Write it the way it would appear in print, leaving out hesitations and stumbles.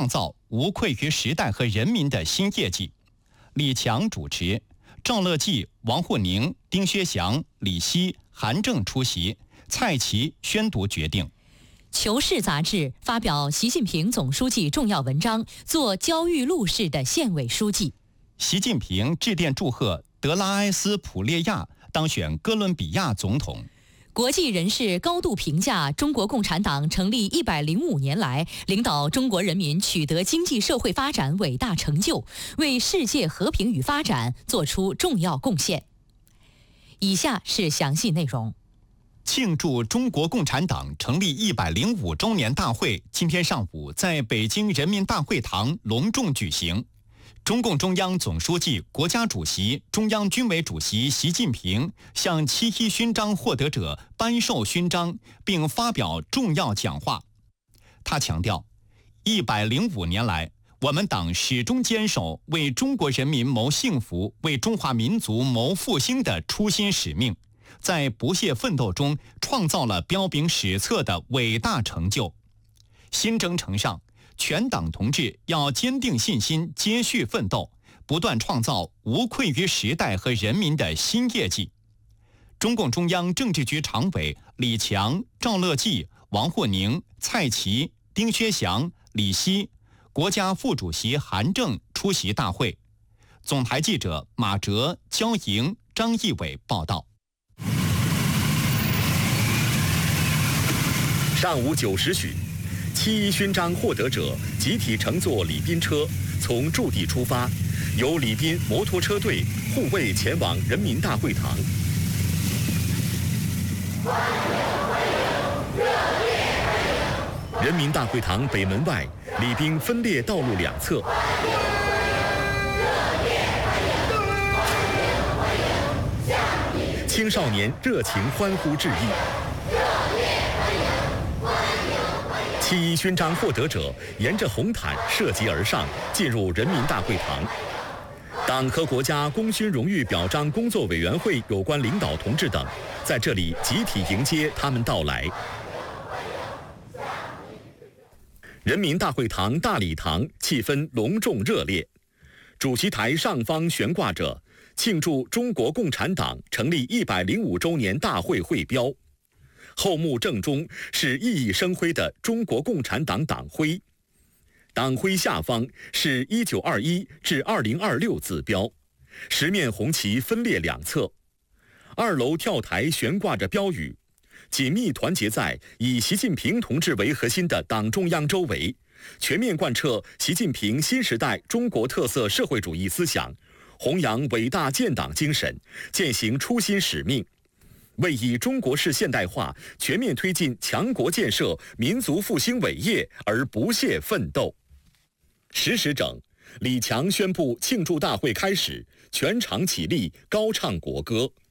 创造无愧于时代和人民的新业绩。李强主持，赵乐际、王沪宁、丁薛祥、李希、韩正出席，蔡奇宣读决定。 《求是》杂志发表习近平总书记重要文章，做焦裕禄式的县委书记。 习近平致电祝贺德拉埃斯普列亚当选哥伦比亚总统。 国际人士高度评价中国共产党成立105年来，领导中国人民取得经济社会发展伟大成就，为世界和平与发展作出重要贡献。以下是详细内容。 庆祝中国共产党成立105周年大会今天上午在北京人民大会堂隆重举行。中共中央总书记、国家主席、中央军委主席习近平向7·1勋章获得者颁授勋章，并发表重要讲话。他强调，105年来，我们党始终坚守为中国人民谋幸福、为中华民族谋复兴的初心使命，在不懈奋斗中创造了彪炳史册的伟大成就。新征程上，全党同志要坚定信心，接续奋斗，不断创造无愧于时代和人民的新业绩。中共中央政治局常委李强、赵乐际、王沪宁、蔡奇、丁薛祥、李希，国家副主席韩正出席大会。总台记者马哲、焦莹、张义伟报道。 上午9时许，7·1勋章获得者集体乘坐礼宾车从驻地出发，由礼宾摩托车队护卫前往人民大会堂。人民大会堂北门外，礼宾分列道路两侧。青少年热情欢呼致意。7·1勋章获得者沿着红毯涉级而上，进入人民大会堂。党和国家功勋荣誉表彰工作委员会有关领导同志等在这里集体迎接他们到来。人民大会堂大礼堂气氛隆重热烈，主席台上方悬挂着庆祝中国共产党成立105周年大会会标，后幕正中是熠熠生辉的中国共产党党徽，党徽下方是1921至2026字标，10面红旗分列两侧。2楼跳台悬挂着标语，紧密团结在以习近平同志为核心的党中央周围，全面贯彻习近平新时代中国特色社会主义思想，弘扬伟大建党精神，践行初心使命，为以中国式现代化全面推进强国建设、民族复兴伟业而不懈奋斗。10时整，李强宣布庆祝大会开始，全场起立高唱国歌。